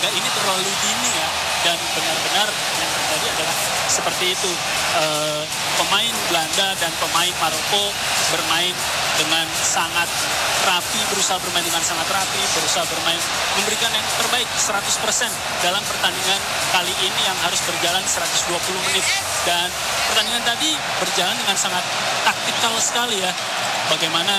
laga ini terlalu dini ya, dan benar-benar yang terjadi adalah seperti itu. Pemain Belanda dan pemain Maroko bermain dengan sangat rapi, berusaha bermain dengan sangat rapi, berusaha bermain memberikan yang terbaik 100% dalam pertandingan kali ini yang harus berjalan 120 menit. Dan pertandingan tadi berjalan dengan sangat taktikal sekali ya. Bagaimana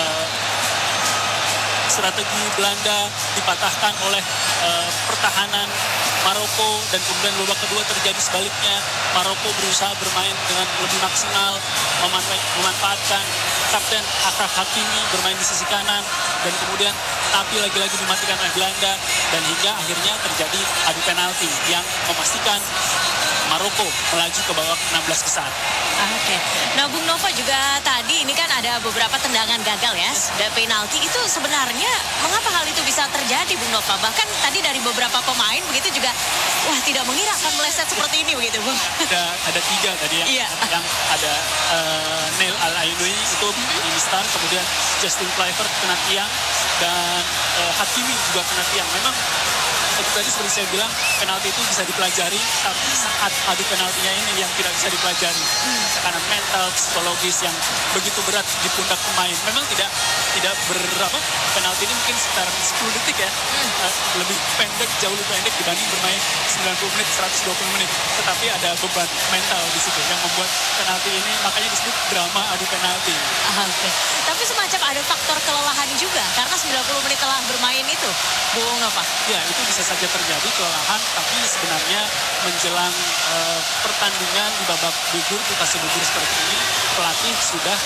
strategi Belanda dipatahkan oleh pertahanan Maroko, dan kemudian babak kedua terjadi sebaliknya. Maroko berusaha bermain dengan lebih maksimal, memanfaatkan Kapten Achraf Hakimi bermain di sisi kanan, dan kemudian tapi lagi-lagi dimatikan oleh Belanda, dan hingga akhirnya terjadi adu penalti yang memastikan Maroko melaju ke babak 16 besar. Oke. Nah, Bung Nova juga tadi ini kan ada beberapa tendangan gagal ya, dan penalti itu sebenarnya mengapa hal itu bisa terjadi, Bung Nova? Bahkan tadi dari beberapa pemain begitu juga, wah tidak mengira akan meleset seperti ini begitu, Bung. Ada tiga tadi ya, yang ada Neil Al-Ainoui itu ini start, kemudian Justin Kluivert kena tiang, dan Hakimi juga kena tiang. Memang tadi seperti saya bilang, penalti itu bisa dipelajari, tapi saat adu penaltinya ini yang tidak bisa dipelajari. Tekanan mental, psikologis yang begitu berat di pundak pemain. Memang tidak berapa, penalti ini mungkin sekitar 10 detik ya, lebih pendek, jauh lebih pendek dibanding bermain 90 menit, 120 menit. Tetapi ada beban mental di situ yang membuat penalti ini, makanya disebut drama adu penalti. Oke. Tapi semacam ada faktor kelelahan juga, karena 90 menit telah bermain itu, Bung Nova. Ya, itu bisa saja terjadi kelelahan, tapi sebenarnya menjelang pertandingan di babak gugur, mutasi gugur seperti ini, pelatih sudah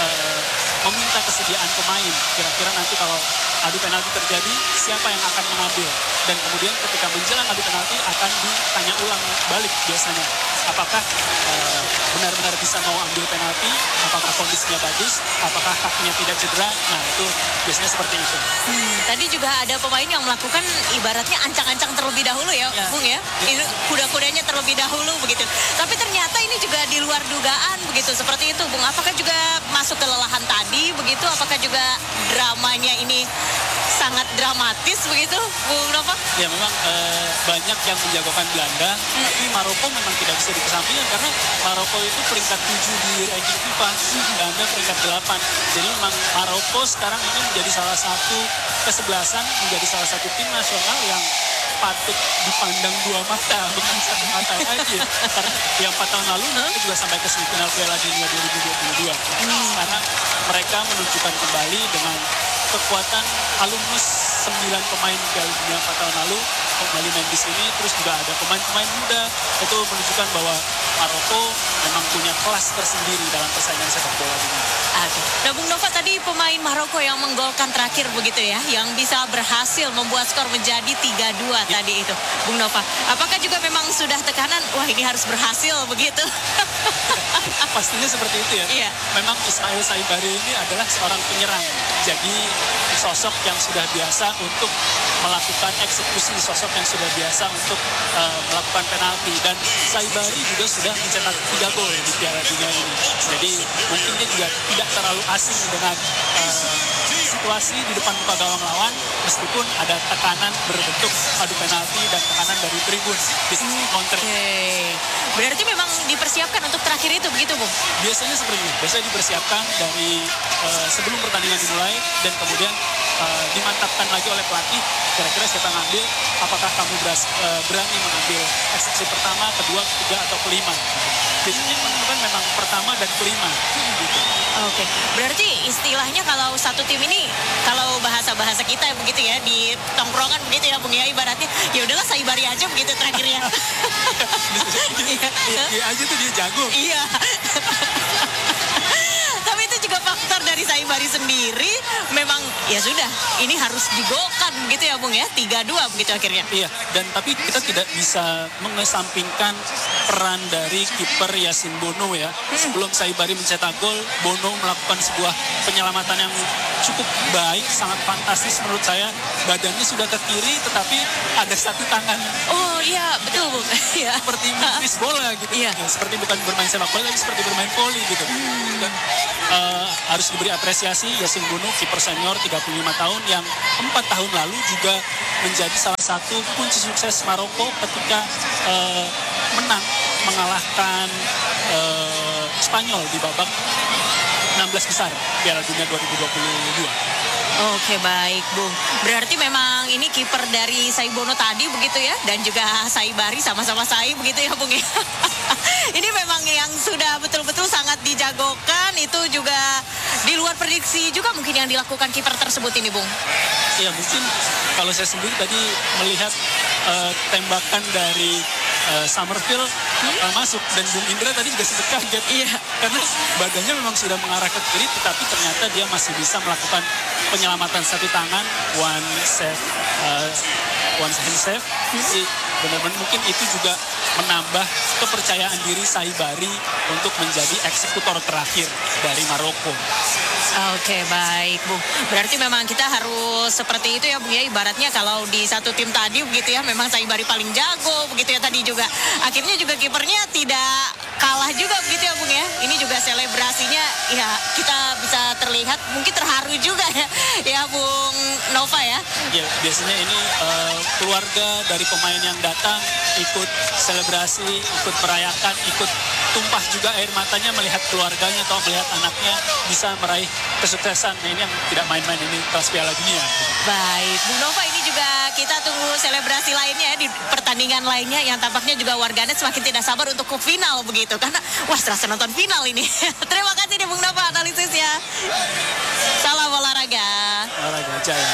meminta kesediaan pemain. Kira-kira nanti kalau adu penalti terjadi, siapa yang akan mengambil? Dan kemudian ketika menjelang adu penalti akan ditanya ulang balik biasanya. Apakah benar-benar bisa mau ambil penalti? Apakah kondisinya bagus? Apakah kakinya tidak cedera? Nah, itu biasanya seperti itu. Tadi juga ada pemain yang melakukan ibaratnya ancang-ancang terlebih dahulu ya, Bung ya. Ini kuda-kudanya terlebih dahulu begitu. Tapi ternyata ini juga di luar dugaan begitu, seperti itu, Bung. Apakah juga masuk kelelahan tadi begitu? Apakah juga dramanya ini sangat dramatis begitu, Bung Nova? Ya, memang banyak yang menjagokan Belanda, tapi Maroko memang tidak bisa dikesampingkan karena Maroko itu peringkat 7 di ranking FIFA, Belanda peringkat 8. Jadi memang Maroko sekarang ini menjadi salah satu kesebelasan, menjadi salah satu tim nasional yang patut dipandang dua mata, bukan satu mata lagi. Karena yang 4 tahun lalu mereka juga sampai ke semifinal Piala Dunia 2022. Karena mereka menunjukkan kembali dengan kekuatan alumnus 9 pemain Piala Dunia 4 tahun lalu kembali main di sini, terus juga ada pemain-pemain muda. Itu menunjukkan bahwa Maroko memang punya kelas tersendiri dalam persaingan sepak bola dunia. Nah, Bung Nova, tadi pemain Maroko yang menggolkan terakhir begitu ya, yang bisa berhasil membuat skor menjadi 3-2 tadi itu, Bung Nova. Apakah juga memang sudah tekanan, wah ini harus berhasil begitu? Pastinya seperti itu ya. Iya. Memang Ismail Saibari ini adalah seorang penyerang. Jadi sosok yang sudah biasa untuk melakukan eksekusi, sosok yang sudah biasa untuk melakukan penalti. Dan Saibari juga sudah mencetak 3 gol di Piala Dunia ini. Jadi mungkin dia juga tidak terlalu asing dengan situasi di depan muka gawang lawan, meskipun ada tekanan berbentuk adu penalti dan tekanan dari tribun di sisi counter. Berarti memang dipersiapkan untuk terakhir itu begitu, Bung? Biasanya seperti itu. Biasanya dipersiapkan dari sebelum pertandingan dimulai, dan kemudian dimantapkan lagi oleh pelatih. Kira-kira siapa ngambil, apakah kamu berani mengambil eksekusi pertama, kedua, ketiga, atau kelima. Biasanya yang menentukan memang pertama dan kelima. Gitu. Oke, berarti istilahnya kalau satu tim ini, kalau bahasa-bahasa kita begitu ya, di tongkrongan begitu ya, Bung ya, ibaratnya ya udahlah Saibari aja begitu terakhirnya. Dia aja tuh dia jago. Iya. Tapi itu juga faktor dari Saibari sendiri, memang ya sudah, ini harus digolkan begitu ya, Bung ya, 3-2 begitu akhirnya. Iya, dan tapi kita tidak bisa mengesampingkan peran dari kiper Yasin Bono ya. Sebelum Saibari mencetak gol, Bono melakukan sebuah penyelamatan yang cukup baik, sangat fantastis menurut saya. Badannya sudah ke kiri, tetapi ada satu tangan Oh iya, betul Bung. Iya. seperti menepis bola gitu. Iya. Ya, seperti bukan bermain sepak bola, tapi seperti bermain voli gitu. Dan harus diberi apresiasi Yasin Bonu, kiper senior 35 tahun yang 4 tahun lalu juga menjadi salah satu kunci sukses Maroko ketika menang mengalahkan Spanyol di babak 16 besar Piala Dunia 2022. Oke baik Bung. Berarti memang ini kiper dari Saibono tadi begitu ya, dan juga Saibari sama-sama Sai begitu ya Bung ya. Ini memang yang sudah betul-betul sangat dijagokan, itu juga di luar prediksi juga mungkin yang dilakukan kiper tersebut ini Bung. Ya mungkin kalau saya sendiri tadi melihat tembakan dari Summerfield masuk, dan Bung Indra tadi juga sempat kaget. Iya. Karena badannya memang sudah mengarah ke kiri, tetapi ternyata dia masih bisa melakukan penyelamatan satu tangan, one hand save. Jadi benar-benar mungkin itu juga menambah kepercayaan diri Saibari untuk menjadi eksekutor terakhir dari Maroko. Oke baik Bung. Berarti memang kita harus seperti itu ya Bung ya. Ibaratnya kalau di satu tim tadi begitu ya, memang Saibari paling jago begitu ya tadi juga. Akhirnya juga kipernya tidak kalah juga begitu ya Bung ya. Ini juga selebrasinya ya kita bisa terlihat mungkin terharu juga ya Bung Nova ya. Ya biasanya ini keluarga dari pemain yang datang ikut selebrasi, ikut merayakan, ikut tumpah juga air matanya melihat keluarganya atau melihat anaknya bisa meraih kesuksesan. Nah, ini yang tidak main-main, ini kelas Piala Dunia. Baik, Bung Nova, ini juga kita tunggu selebrasi lainnya ya, di pertandingan lainnya yang tampaknya juga warganet semakin tidak sabar untuk ke final begitu. Karena wah serasa nonton final ini. Terima kasih nih Bung Nova analisisnya. Salam olahraga. Olahraga aja ya.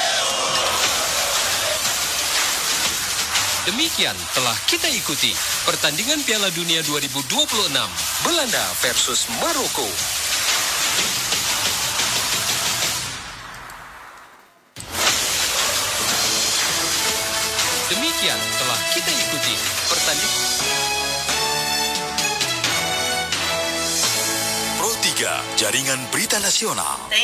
Demikian telah kita ikuti pertandingan Piala Dunia 2026 Belanda versus Maroko. Demikian telah kita ikuti pertandingan Pro 3, Jaringan Berita Nasional.